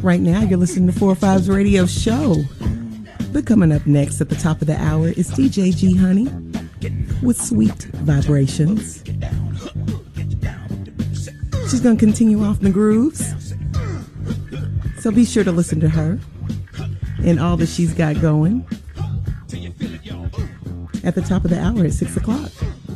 Right now, you're listening to 4-5's radio show. But coming up next at the top of the hour is DJ G Honey with Sweet Vibrations. She's going to continue off the grooves. So be sure to listen to her and all that she's got going at the top of the hour at 6 o'clock.